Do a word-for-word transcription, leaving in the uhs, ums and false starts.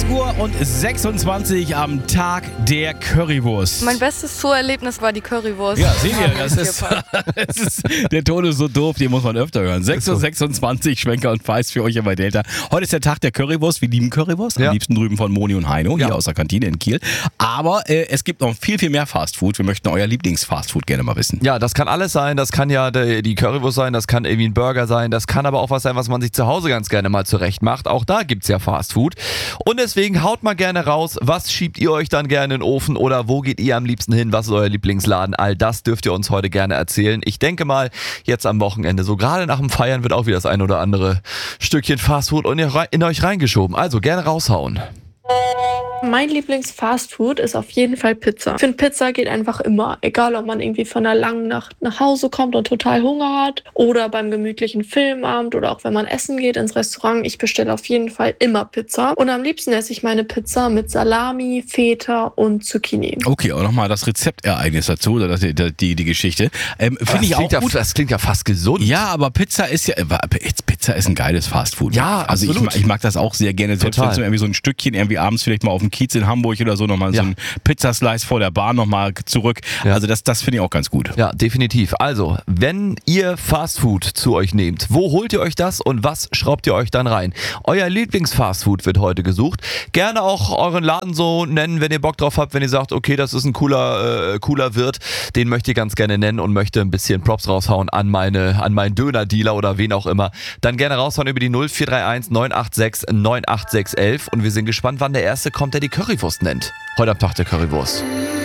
zwanzig Uhr und sechsundzwanzig am Tag der Currywurst. Mein bestes Zooerlebnis war die Currywurst. Ja, seht ihr, das ist, das ist, der Ton ist so doof, den muss man öfter hören. sechs Uhr sechsundzwanzig, Schwenker und Feist für euch bei Delta. Heute ist der Tag der Currywurst. Wir lieben Currywurst. Ja. Am liebsten drüben von Moni und Heino, Ja. hier aus der Kantine in Kiel. Aber äh, es gibt noch viel, viel mehr Fastfood. Wir möchten euer Lieblings-Fastfood gerne mal wissen. Ja, das kann alles sein. Das kann ja die die Currywurst sein, das kann irgendwie ein Burger sein, das kann aber auch was sein, was man sich zu Hause ganz gerne mal zurecht macht. Auch da gibt's ja Fastfood. Und deswegen haut mal gerne raus, was schiebt ihr euch dann gerne in den Ofen oder wo geht ihr am liebsten hin? Was ist euer Lieblingsladen? All das dürft ihr uns heute gerne erzählen. Ich denke mal, jetzt am Wochenende, so gerade nach dem Feiern, wird auch wieder das ein oder andere Stückchen Fastfood in ihr- in euch reingeschoben. Also gerne raushauen. Mein Lieblings-Fastfood ist auf jeden Fall Pizza. Ich finde, Pizza geht einfach immer. Egal, ob man irgendwie von einer langen Nacht nach Hause kommt und total Hunger hat oder beim gemütlichen Filmabend oder auch wenn man essen geht ins Restaurant. Ich bestelle auf jeden Fall immer Pizza. Und am liebsten esse ich meine Pizza mit Salami, Feta und Zucchini. Okay, auch nochmal das Rezeptereignis dazu, oder das, die, die, die Geschichte. Ähm, Das Finde ich auch klingt, ja, gut. das klingt ja fast gesund. Ja, aber Pizza ist ja, Pizza ist ein geiles Fastfood. Ja, also ich, absolut. mag- ich mag das auch sehr gerne. Selbst Total. wenn es irgendwie so ein Stückchen irgendwie abends vielleicht mal auf dem Kiez in Hamburg oder so nochmal Ja. so ein Pizzaslice vor der Bahn nochmal zurück. Ja. Also das, das finde ich auch ganz gut. Ja, definitiv. Also, wenn ihr Fastfood zu euch nehmt, wo holt ihr euch das und was schraubt ihr euch dann rein? Euer Lieblingsfastfood wird heute gesucht. Gerne auch euren Laden so nennen, wenn ihr Bock drauf habt, wenn ihr sagt, okay, das ist ein cooler, äh, cooler Wirt, den möchte ich ganz gerne nennen und möchte ein bisschen Props raushauen an meine, an meinen Döner-Dealer oder wen auch immer. Dann gerne raushauen über die null vier drei eins neun acht sechs neun acht sechs eins eins und wir sind gespannt, wann der Erste kommt, der die Currywurst nennt. Heute am Tag der Currywurst.